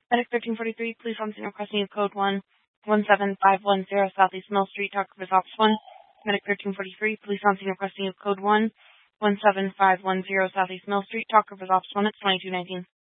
Medic 1343, police on scene requesting you code 1-17510 Southeast Mill Street, talk with Ops 1. Medic 1343, police on scene requesting you code 1-17510 Southeast Mill Street, talk with Ops 1 at 2219.